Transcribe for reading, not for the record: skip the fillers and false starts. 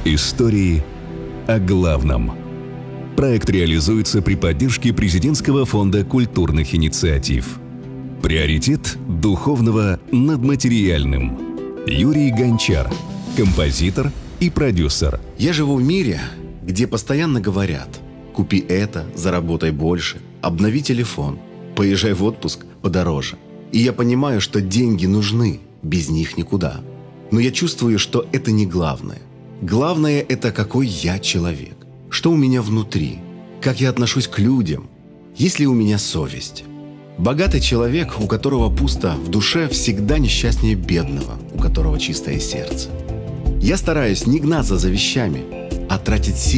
Истории о главном. Проект реализуется при поддержке Президентского фонда культурных инициатив. Приоритет духовного над материальным. Юрий Гончар, композитор и продюсер. Я живу в мире, где постоянно говорят: купи это, заработай больше, обнови телефон, поезжай в отпуск подороже. И я понимаю, что деньги нужны, без них никуда. Но я чувствую, что это не главное. Главное – это какой я человек, что у меня внутри, как я отношусь к людям, есть ли у меня совесть. Богатый человек, у которого пусто в душе, всегда несчастнее бедного, у которого чистое сердце. Я стараюсь не гнаться за вещами, а тратить силы